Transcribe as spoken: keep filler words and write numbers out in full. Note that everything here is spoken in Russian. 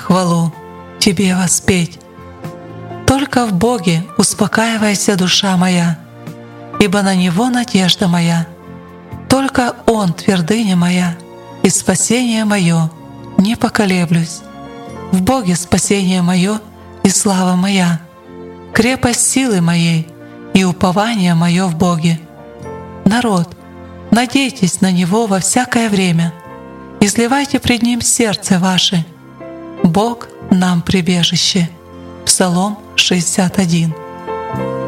хвалу Тебе воспеть. Только в Боге успокаивайся, душа моя, ибо на Него надежда моя. Только Он твердыня моя и спасение мое, не поколеблюсь. В Боге спасение мое и слава моя, крепость силы моей и упование мое в Боге. Народ, надейтесь на Него во всякое время, изливайте пред Ним сердце ваше. Бог нам прибежище. Псалом шестьдесят один.